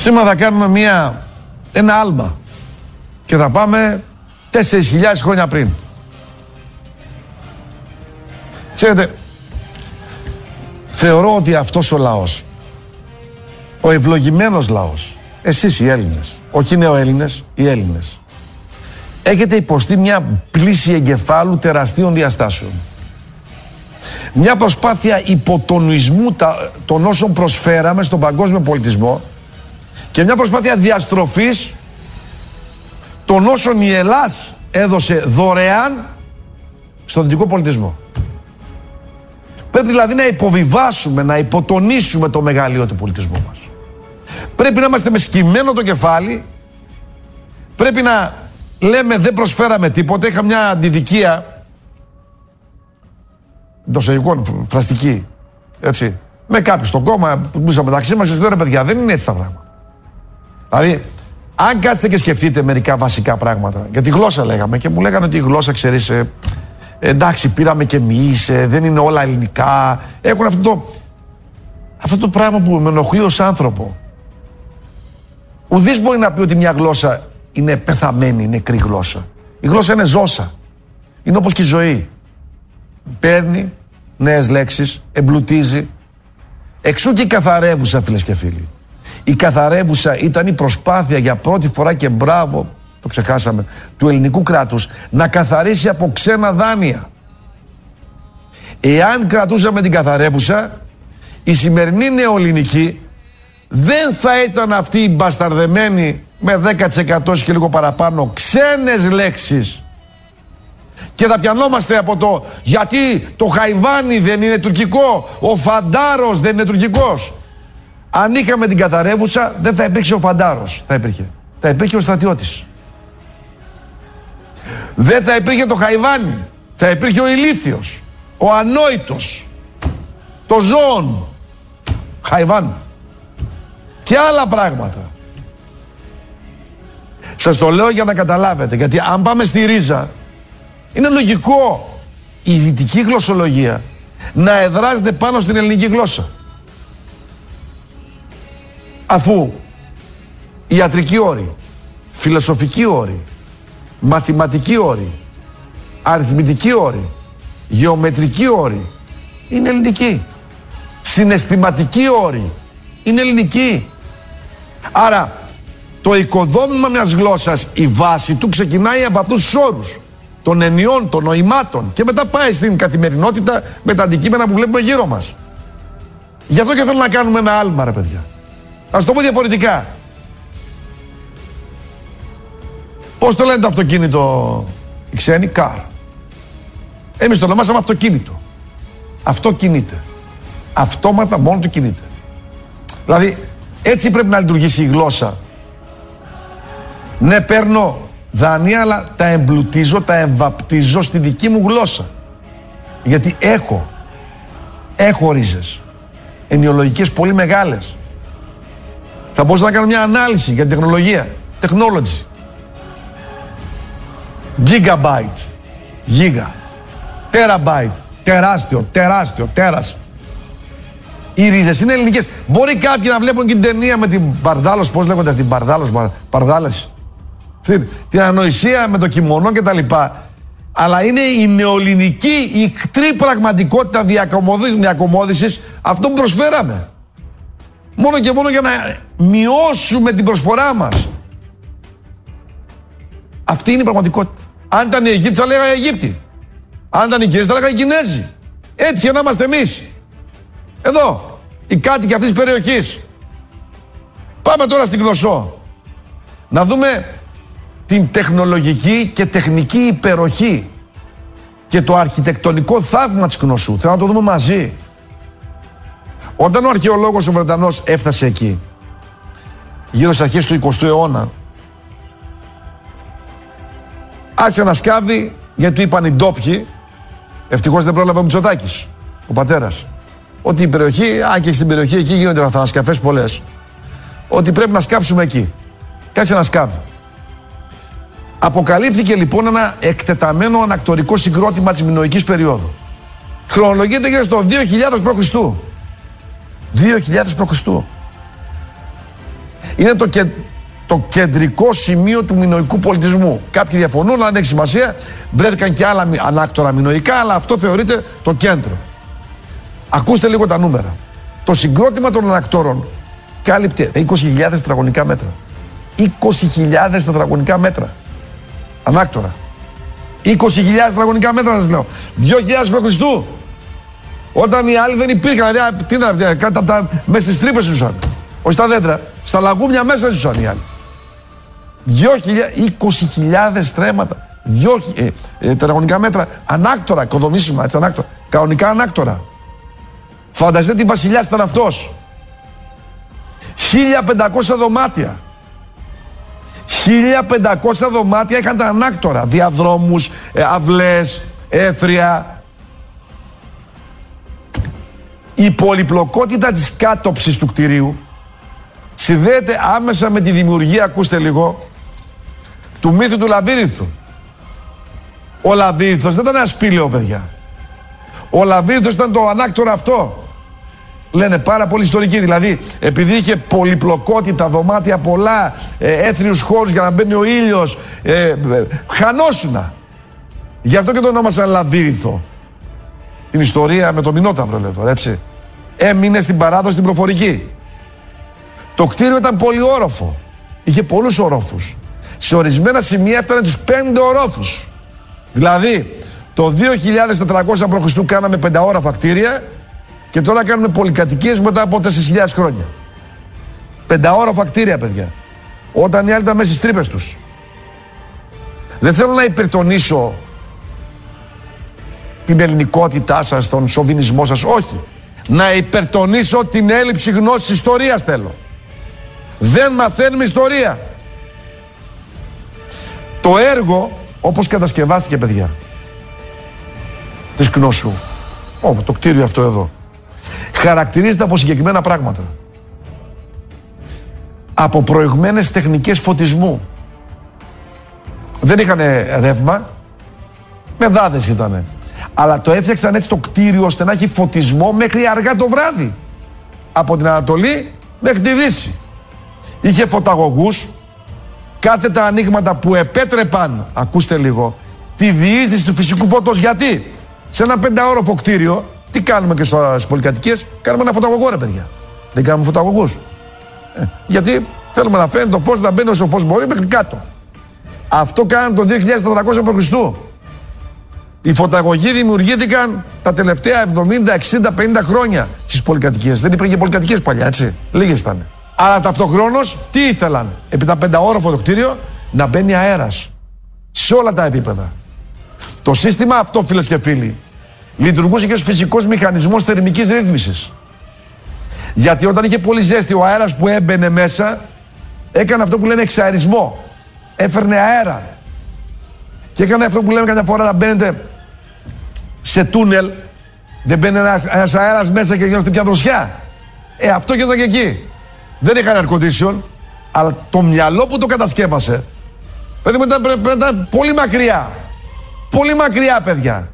Σήμερα θα κάνουμε ένα άλμα και θα πάμε 4.000 χρόνια πριν. Ξέρετε, θεωρώ ότι αυτός ο λαός, ο ευλογημένος λαός, εσείς οι Έλληνες, όχι οι νεοέλληνες, οι Έλληνες, έχετε υποστεί μια πλήση εγκεφάλου τεραστίων διαστάσεων. Μια προσπάθεια υποτονισμού των όσων προσφέραμε στον παγκόσμιο πολιτισμό και μια προσπάθεια διαστροφής των όσων η Ελλάς έδωσε δωρεάν στον δυτικό πολιτισμό. Πρέπει δηλαδή να υποβιβάσουμε, να υποτονίσουμε το μεγαλείο του πολιτισμού μας. Πρέπει να είμαστε με σκυμμένο το κεφάλι, πρέπει να λέμε δεν προσφέραμε τίποτα. Είχα μια αντιδικία εντός εισαγωγικών, φραστική, έτσι, με κάποιους στον κόμμα που μιλήσαμε μεταξύ μας και τώρα, παιδιά, δεν είναι έτσι τα πράγματα. Δηλαδή, αν κάτσετε και σκεφτείτε μερικά βασικά πράγματα, για τη γλώσσα λέγαμε και μου λέγανε ότι η γλώσσα, ξέρεις, εντάξει, πήραμε και εμείς, δεν είναι όλα ελληνικά. Έχουν αυτό το πράγμα που με ενοχλεί ως άνθρωπο. Ουδής μπορεί να πει ότι μια γλώσσα είναι πεθαμένη, νεκρή γλώσσα. Η γλώσσα είναι ζώσα. Είναι όπως και η ζωή. Παίρνει νέες λέξεις, εμπλουτίζει. Εξού και η καθαρεύουσα, φίλες και φίλοι. Η καθαρεύουσα ήταν η προσπάθεια για πρώτη φορά, και μπράβο, το ξεχάσαμε, του ελληνικού κράτους να καθαρίσει από ξένα δάνεια. Εάν κρατούσαμε την καθαρεύουσα, η σημερινή νεοελληνική δεν θα ήταν αυτή η μπασταρδεμένη με 10% και λίγο παραπάνω ξένες λέξεις. Και θα πιανόμαστε από το γιατί το χαϊβάνι δεν είναι τουρκικό, ο φαντάρος δεν είναι τουρκικός. Αν είχαμε την καθαρεύουσα, δεν θα υπήρξε ο φαντάρος. Θα υπήρχε ο στρατιώτης. Δεν θα υπήρχε το χαϊβάνι. Θα υπήρχε ο ηλίθιος, ο ανόητος, το ζώον, χαϊβάν και άλλα πράγματα. Σας το λέω για να καταλάβετε, γιατί αν πάμε στη ρίζα, είναι λογικό η δυτική γλωσσολογία να εδράζεται πάνω στην ελληνική γλώσσα. Αφού ιατρικοί όροι, φιλοσοφικοί όροι, μαθηματικοί όροι, αριθμητικοί όροι, γεωμετρικοί όροι είναι ελληνικοί. Συναισθηματικοί όροι είναι ελληνικοί. Άρα το οικοδόμημα μιας γλώσσας, η βάση του ξεκινάει από αυτούς τους όρους των ενιών, των νοημάτων και μετά πάει στην καθημερινότητα με τα αντικείμενα που βλέπουμε γύρω μας. Γι' αυτό και θέλω να κάνουμε ένα άλμα, ρε παιδιά. Ας το πω διαφορετικά. Πώς το λένε το αυτοκίνητο οι ξένοι? Car. Εμείς το ονομάσαμε αυτοκίνητο. Αυτό κινείται. Αυτόματα μόνο του κινείται. Δηλαδή έτσι πρέπει να λειτουργήσει η γλώσσα. Ναι, παίρνω δάνεια, αλλά τα εμπλουτίζω, τα εμβαπτίζω στη δική μου γλώσσα. Γιατί έχω ρίζες ενοιολογικές πολύ μεγάλες. Θα μπορούσα να κάνω μια ανάλυση για την τεχνολογία. Technology. Gigabyte. Γίγα. Terabyte. Τεράστιο. Τέρας. Οι ρίζες είναι ελληνικές. Μπορεί κάποιοι να βλέπουν και την ταινία με την Μπαρδάλος, πώς λέγονται αυτή, Μπαρδάλες. Την ανοησία με το κιμονό και τα λοιπά. Αλλά είναι η νεοελληνική, η ικτρή πραγματικότητα διακομόδησης αυτό που προσφέραμε. Μόνο και μόνο για να μειώσουμε την προσφορά μας. Αυτή είναι η πραγματικότητα. Αν ήταν οι Αιγύπτιοι θα λέγανε Αιγύπτιοι. Αν ήταν οι Κινέζοι θα λέγανε Κινέζοι. Έτσι να είμαστε εμείς. Εδώ, οι κάτοικοι αυτής της περιοχής. Πάμε τώρα στην Κνωσό. Να δούμε την τεχνολογική και τεχνική υπεροχή και το αρχιτεκτονικό θαύμα της Κνωσού. Θέλω να το δούμε μαζί. Όταν ο αρχαιολόγος ο Βρετανός έφτασε εκεί, γύρω στις αρχές του 20ου αιώνα, άρχισε να σκάβει, γιατί του είπαν οι ντόπιοι, ευτυχώς δεν πρόλαβε ο Μητσοτάκης, ο πατέρας, ότι η περιοχή, και στην περιοχή εκεί γίνονται ανασκαφές πολλές, ότι πρέπει να σκάψουμε εκεί. Κάτσε να σκάβει. Αποκαλύφθηκε λοιπόν ένα εκτεταμένο ανακτορικό συγκρότημα της μινωικής περίοδου. Χρονολογείται γύρω στο 2000 π.Χ. 2000 π.Χ. Είναι το κεντρικό σημείο του μινωικού πολιτισμού. Κάποιοι διαφωνούν, αλλά δεν έχει σημασία. Βρέθηκαν και άλλα ανάκτορα μινωικά, αλλά αυτό θεωρείται το κέντρο. Ακούστε λίγο τα νούμερα. Το συγκρότημα των ανακτόρων κάλυπτε 20.000 τετραγωνικά μέτρα. 20.000 τετραγωνικά μέτρα. Ανάκτορα. 20.000 τετραγωνικά μέτρα σας λέω. 2.000 π.Χ. Όταν οι άλλοι δεν υπήρχαν. Δηλαδή, τι να μέσα στις τρύπες ζούσαν. Όχι στα δέντρα. Στα λαγούμια μέσα ζούσαν οι άλλοι. 20.000 στρέμματα. Τετραγωνικά μέτρα. Ανάκτορα. Οικοδομήσιμα. Έτσι, ανάκτορα. Κανονικά ανάκτορα. Φανταστείτε τι βασιλιάς ήταν αυτός. 1.500 δωμάτια. 1.500 δωμάτια είχαν τα ανάκτορα. Διαδρόμους, αυλές, έθρια. Η πολυπλοκότητα της κάτωψης του κτηρίου συνδέεται άμεσα με τη δημιουργία, ακούστε λίγο, του μύθου του Λαβύρινθου. Ο Λαβύρινθος δεν ήταν ένα σπήλαιο, παιδιά. Ο Λαβύρινθος ήταν το ανάκτορα αυτό. Λένε πάρα πολύ ιστορικοί. Δηλαδή, επειδή είχε πολυπλοκότητα, δωμάτια πολλά, έθριους χώρους για να μπαίνει ο ήλιος, χανόσουνα. Γι' αυτό και το ονόμασαν Λαβύρινθο. Την ιστορία με το Μινόταυρο, λέω τώρα, έτσι. Έμεινε στην παράδοση την προφορική. Το κτίριο ήταν πολυόροφο. Είχε πολλούς ορόφους. Σε ορισμένα σημεία έφτανε τους 5 ορόφους. Δηλαδή, το 2400 π.Χ. κάναμε 5όραφα κτίρια και τώρα κάνουμε πολυκατοικίες μετά από 4.000 χρόνια. 5όραφα κτίρια, παιδιά. Όταν οι άλλοι ήταν μέσα στις τρύπες τους. Δεν θέλω να υπερτονίσω την ελληνικότητά σας, τον σοβινισμό σας, όχι. Να υπερτονίσω την έλλειψη γνώσης ιστορίας θέλω. Δεν μαθαίνουμε ιστορία. Το έργο, όπως κατασκευάστηκε, παιδιά, της Κνώσου, το κτίριο αυτό εδώ, χαρακτηρίζεται από συγκεκριμένα πράγματα. Από προηγμένες τεχνικές φωτισμού. Δεν είχαν ρεύμα, με δάδες ήτανε. Αλλά το έφτιαξαν έτσι το κτίριο ώστε να έχει φωτισμό μέχρι αργά το βράδυ. Από την Ανατολή μέχρι τη Δύση. Είχε φωταγωγούς, κάθετα ανοίγματα που επέτρεπαν, ακούστε λίγο, τη διείσδυση του φυσικού φωτός. Γιατί σε ένα 5όροφο κτίριο, τι κάνουμε και στις πολυκατοικίες, κάνουμε ένα φωταγωγό, ρε παιδιά. Δεν κάνουμε φωταγωγούς. Γιατί θέλουμε να φαίνεται το φως, να μπαίνει όσο φως μπορεί μέχρι κάτω. Αυτό κάνανε το 2400 π.Χ. Οι φωταγωγοί δημιουργήθηκαν τα τελευταία 70, 60, 50 χρόνια στις πολυκατοικίες. Δεν υπήρχε πολυκατοικίες παλιά, έτσι. Λίγες ήταν. Αλλά ταυτοχρόνως τι ήθελαν, επί τα 5όροφο το κτίριο, να μπαίνει αέρας. Σε όλα τα επίπεδα. Το σύστημα αυτό, φίλες και φίλοι, λειτουργούσε και ως φυσικός μηχανισμός θερμικής ρύθμισης. Γιατί όταν είχε πολύ ζέστη, ο αέρας που έμπαινε μέσα έκανε αυτό που λένε εξαερισμό. Έφερνε αέρα. Και έκανε αυτό που λέμε κάποια φορά, να μπαίνετε σε τούνελ, δεν μπαίνει ένας αέρας μέσα και γίνονται πια δροσιά. Αυτό γινόταν και εκεί. Δεν είχαν air condition, αλλά το μυαλό που το κατασκεύασε, παιδί μου, ήταν πολύ μακριά. Πολύ μακριά, παιδιά.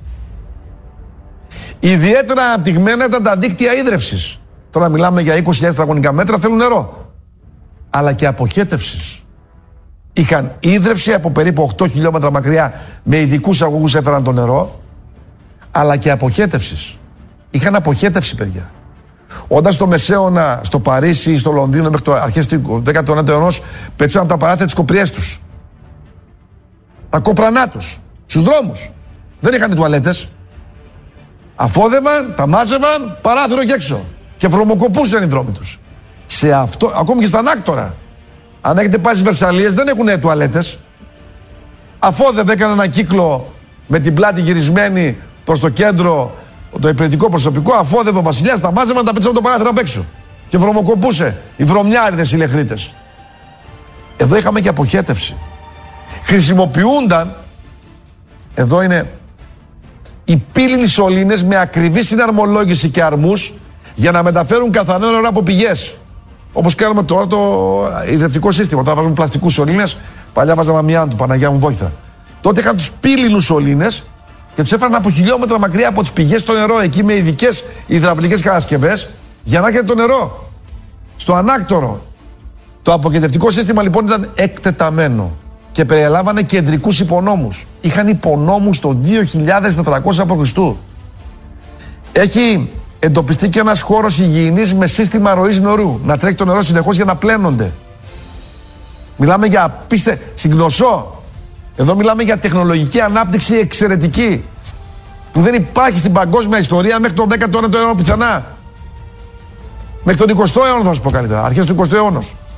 Ιδιαίτερα αναπτυγμένα ήταν τα δίκτυα ίδρευσης. Τώρα μιλάμε για 20.000 τετραγωνικά μέτρα, θέλουν νερό. Αλλά και αποχέτευσης. Είχαν ίδρυυση από περίπου 8 χιλιόμετρα μακριά, με ειδικούς αγωγούς έφεραν το νερό, αλλά και αποχέτευσης. Είχαν αποχέτευση, παιδιά. Όταν στο Μεσαίωνα, στο Παρίσι ή στο Λονδίνο, μέχρι το αρχές του 19ου αιώνα, πετούσαν από τα παράθυρα τις κοπριές τους. Τα κόπρανά τους. Στους δρόμους. Δεν είχαν τουαλέτες. Αφόδευαν, τα μάζευαν, παράθυρο και έξω. Και βρωμοκοπούσαν οι δρόμοι τους. Σε αυτό, ακόμη και στα ανάκτορα. Αν έχετε πάει στις Βερσαλίες, δεν έχουν τουαλέτες. Αφόδευε, έκανε ένα κύκλο με την πλάτη γυρισμένη προς το κέντρο, το υπηρετικό προσωπικό. Αφόδευε ο βασιλιάς, τα μάζευαν, τα πέτσαν το παράθυρο απ' έξω. Και βρωμοκοπούσε οι βρωμιάριδες οι λεχρίτες. Εδώ είχαμε και αποχέτευση. Χρησιμοποιούνταν, εδώ είναι, οι πύληνοι σωλήνες με ακριβή συναρμολόγηση και αρμούς για να μεταφέρουν καθαρό νερό από πηγές. Όπως κάνουμε τώρα το ιδρυτικό σύστημα. Τώρα βάζουμε πλαστικούς σωλήνες. Παλιά βάζαμε αμμιάν του, Παναγιά μου βόηθα. Τότε είχαν τους πύληνους σωλήνες και τους έφεραν από χιλιόμετρα μακριά από τις πηγές το νερό, εκεί με ειδικές υδραυλικές κατασκευές, για να έρχεται το νερό στο ανάκτορο. Το αποκεντρευτικό σύστημα λοιπόν ήταν εκτεταμένο και περιέλαβανε κεντρικούς υπονόμους. Είχαν υπονόμους το 2400 π.Χ. Έχει εντοπιστεί και ένας χώρος υγιεινής με σύστημα ροής νερού. Να τρέχει το νερό συνεχώς για να πλένονται. Μιλάμε για συγκνωσό. Εδώ μιλάμε για τεχνολογική ανάπτυξη εξαιρετική, που δεν υπάρχει στην παγκόσμια ιστορία μέχρι τον 19ο αιώνα πιθανά. Μέχρι τον 20ο αιώνα θα σου πω καλύτερα, αρχές του 20ου αιώνα.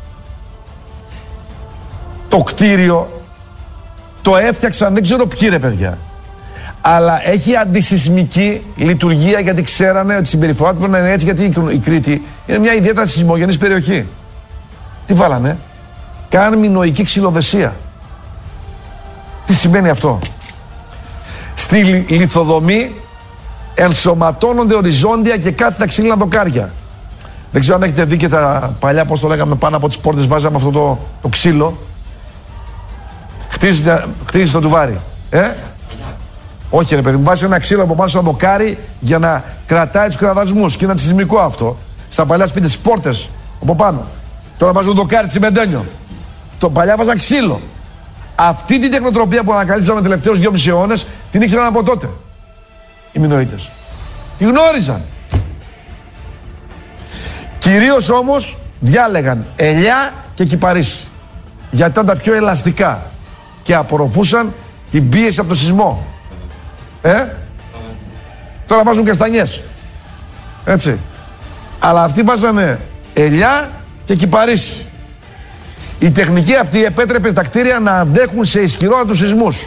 Το κτίριο το έφτιαξαν, δεν ξέρω ποιοι ρε παιδιά, αλλά έχει αντισυσμική λειτουργία, γιατί ξέρανε ότι η συμπεριφορά του πρέπει να είναι έτσι, γιατί η Κρήτη είναι μια ιδιαίτερα σεισμογενής περιοχή. Τι βάλανε? Κάνανε μινωική ξυλοδεσία. Τι σημαίνει αυτό? Στη λιθοδομή ενσωματώνονται οριζόντια και κάθετα ξύλινα δοκάρια. Δεν ξέρω αν έχετε δει και τα παλιά, πώς το λέγαμε, πάνω από τις πόρτες βάζαμε αυτό το ξύλο. Χτίζεις το τουβάρι. Όχι ρε παιδί μου, βάζει ένα ξύλο από πάνω στο δοκάρι για να κρατάει τους κραδασμούς. Και είναι αντισυσμικό αυτό. Στα παλιά σπίτια, στις πόρτες από πάνω. Τώρα βάζουν δοκάρι τσιμεντένιο. Το παλιά βάζαν ξύλο. Αυτή την τεχνοτροπία που ανακαλύψαμε τελευταίους 2,5 αιώνες την ήξεραν από τότε οι Μινωίτες. Τη γνώριζαν. Κυρίως όμως διάλεγαν ελιά και κυπαρίσι, γιατί ήταν τα πιο ελαστικά και απορροφούσαν την πίεση από το σεισμό. Τώρα βάζουν καστανιές. Έτσι. Αλλά αυτοί βάζανε ελιά και κυπαρίσι. Η τεχνική αυτή επέτρεπε στα κτίρια να αντέχουν σε ισχυρότατους σεισμούς.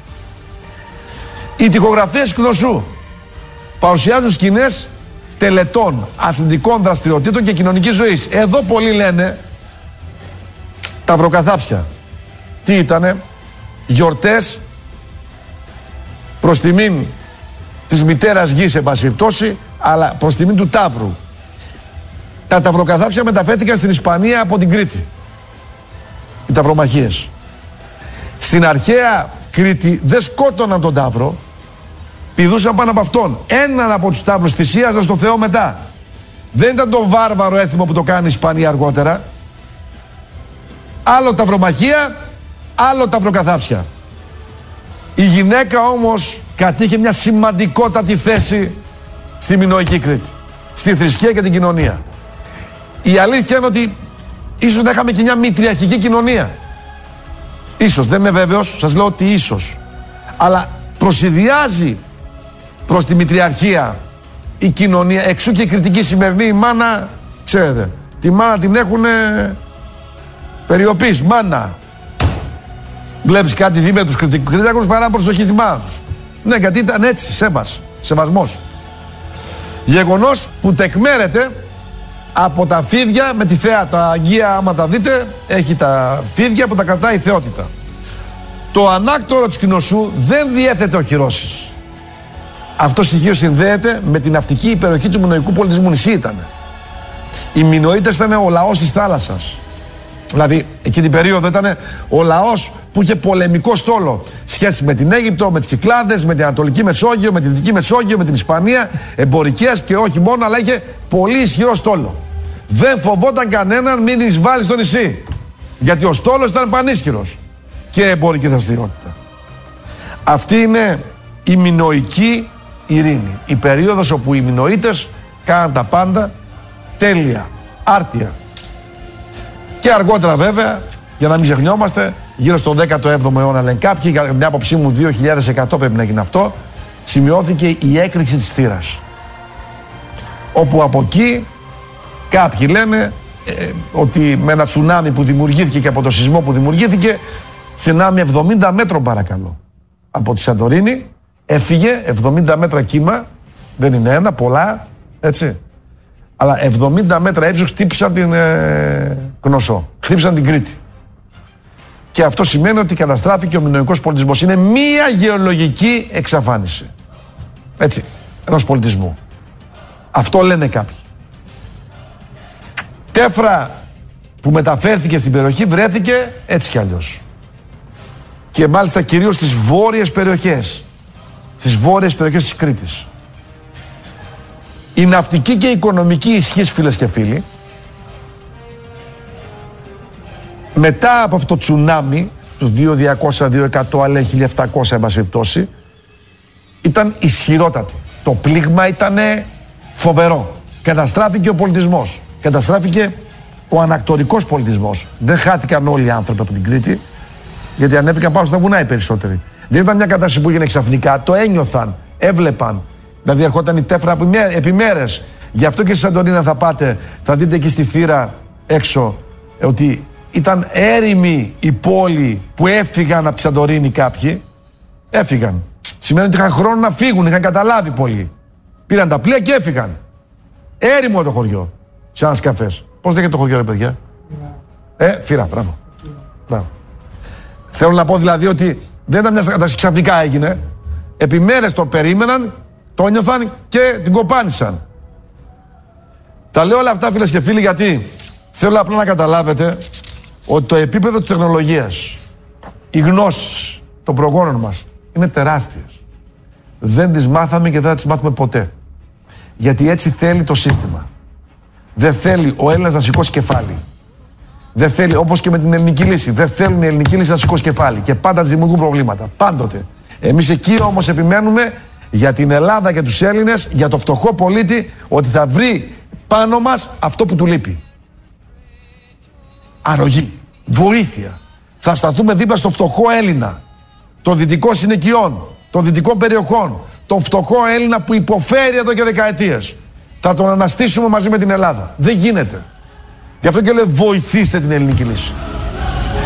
Οι τοιχογραφίες Κνωσού παρουσιάζουν σκηνές τελετών, αθλητικών δραστηριοτήτων και κοινωνικής ζωής. Εδώ πολλοί λένε ταυροκαθάψια. Τι ήτανε? Γιορτές προς τιμήν της μητέρας γης, εν πάση περιπτώσει, αλλά προς τιμήν του Ταύρου. Τα ταυροκαθάψια μεταφέρθηκαν στην Ισπανία από την Κρήτη. Οι ταυρομαχίες. Στην αρχαία Κρήτη δεν σκότωναν τον Ταύρο, πηδούσαν πάνω από αυτόν. Έναν από τους Ταύρους θυσίαζαν στο Θεό μετά. Δεν ήταν το βάρβαρο έθιμο που το κάνει η Ισπανία αργότερα. Άλλο ταυρομαχία, άλλο ταυροκαθάψια. Η γυναίκα όμως κατήχε μια σημαντικότατη θέση στη Μινωική Κρήτη, στη θρησκεία και την κοινωνία. Η αλήθεια είναι ότι ίσως να είχαμε και μια μητριαρχική κοινωνία. Ίσως, δεν είμαι βέβαιος, σας λέω ότι ίσως. Αλλά προσιδιάζει προς τη μητριαρχία η κοινωνία, εξού και η κριτική σημερινή. Η μάνα, ξέρετε, τη μάνα την έχουνε περιοπής, μάνα. Βλέπεις κάτι δει με τους κριτικούς παρά προσοχή στη μάνα τους. Ναι, γιατί ήταν έτσι, σεβασμός. Γεγονός που τεκμέρεται από τα φίδια με τη θέα. Τα αγγεία, άμα τα δείτε, έχει τα φίδια που τα κρατάει η θεότητα. Το ανάκτορο της Κνωσού δεν διέθετε οχυρώσεις. Αυτό στοιχείο συνδέεται με την ναυτική υπεροχή του μινωικού πολιτισμού. Νησί ήταν. Οι Μινωίτες ήταν ο λαός της θάλασσας. Δηλαδή, εκείνη την περίοδο ήταν ο λαός που είχε πολεμικό στόλο. Σχέση με την Αίγυπτο, με τις Κυκλάδες, με την Ανατολική Μεσόγειο, με την Δυτική Μεσόγειο, με την Ισπανία. Εμπορικές και όχι μόνο, αλλά είχε πολύ ισχυρό στόλο. Δεν φοβόταν κανέναν μην εισβάλλει στο νησί. Γιατί ο στόλος ήταν πανίσχυρος. Και εμπορική δραστηριότητα. Αυτή είναι η μινωική ειρήνη. Η περίοδος όπου οι Μινωίτες κάναν τα πάντα τέλεια, άρτια. Και αργότερα βέβαια, για να μην ξεχνιόμαστε, γύρω στο 17ο αιώνα λένε κάποιοι, για την άποψή μου 2100 πρέπει να γίνει αυτό, σημειώθηκε η έκρηξη της θύρας. Όπου από εκεί κάποιοι λένε ότι με ένα τσουνάμι που δημιουργήθηκε και από το σεισμό που δημιουργήθηκε, τσουνάμι 70 μέτρων παρακαλώ, από τη Σαντορίνη έφυγε 70 μέτρα κύμα, δεν είναι ένα, πολλά, έτσι. Αλλά 70 μέτρα ύψος χτύπησαν την Κνωσό, χτύπησαν την Κρήτη. Και αυτό σημαίνει ότι καταστράφηκε ο μινωικός πολιτισμός. Είναι μία γεωλογική εξαφάνιση. Έτσι, ενός πολιτισμού. Αυτό λένε κάποιοι. Τέφρα που μεταφέρθηκε στην περιοχή βρέθηκε έτσι κι αλλιώς. Και μάλιστα κυρίως στις βόρειες περιοχές. Στις βόρειες περιοχές της Κρήτης. Η ναυτική και η οικονομική ισχύς, φίλες και φίλοι, μετά από αυτό το τσουνάμι του 2.200-2.100 αλλά 1.700 εν πάση περιπτώσει, ήταν ισχυρότατη. Το πλήγμα ήταν φοβερό. Καταστράφηκε ο πολιτισμός. Καταστράφηκε ο ανακτορικός πολιτισμός. Δεν χάθηκαν όλοι οι άνθρωποι από την Κρήτη, γιατί ανέβηκαν πάνω στα βουνά οι περισσότεροι. Δεν ήταν μια κατάσταση που έγινε ξαφνικά. Το ένιωθαν, έβλεπαν. Δηλαδή ερχόταν η τέφρα επί μέρες. Γι' αυτό και στη Σαντορίνη θα πάτε, θα δείτε εκεί στη θύρα έξω ότι ήταν έρημη η πόλη που έφυγαν από τη Σαντορίνη κάποιοι. Έφυγαν. Σημαίνει ότι είχαν χρόνο να φύγουν, είχαν καταλάβει πολλοί. Πήραν τα πλοία και έφυγαν. Έρημο το χωριό. Σε ένας καφές. Πώς λέγεται το χωριό, ρε παιδιά? Θύρα, μπράβο. Θέλω να πω δηλαδή ότι δεν ήταν μια κατάσταση ξαφνικά έγινε. Επί μέρες το περίμεναν, το νιώθαν και την κοπάνησαν. Τα λέω όλα αυτά, φίλες και φίλοι, γιατί θέλω απλά να καταλάβετε ότι το επίπεδο της τεχνολογίας, οι γνώσεις των προγόνων μας είναι τεράστιες. Δεν τις μάθαμε και δεν θα τις μάθουμε ποτέ. Γιατί έτσι θέλει το σύστημα. Δεν θέλει ο Έλληνας να σηκώσει κεφάλι. Δεν θέλει, όπως και με την ελληνική λύση, δεν θέλουν η ελληνική λύση να σηκώσει κεφάλι. Και πάντα τις δημιουργούν προβλήματα. Πάντοτε. Εμείς εκεί όμως επιμένουμε για την Ελλάδα και τους Έλληνες, για το φτωχό πολίτη, ότι θα βρει πάνω μας αυτό που του λείπει. Αρρωγή, βοήθεια. Θα σταθούμε δίπλα στο φτωχό Έλληνα, των δυτικών συνοικιών, των δυτικών περιοχών, τον φτωχό Έλληνα που υποφέρει εδώ και δεκαετίες. Θα τον αναστήσουμε μαζί με την Ελλάδα. Δεν γίνεται. Γι' αυτό και λέω βοηθήστε την ελληνική λύση.